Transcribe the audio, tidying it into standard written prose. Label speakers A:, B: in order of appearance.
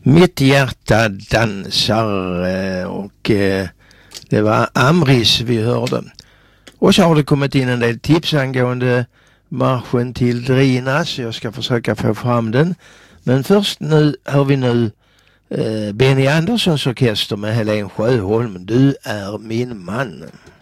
A: Mitt hjärta dansar och det var Amris vi hörde. Och så har det kommit in en del tips angående marschen till Drina, så jag ska försöka få fram den. Men först nu hör vi nu Benny Anderssons orkester med Helen Sjöholm, Du är min man.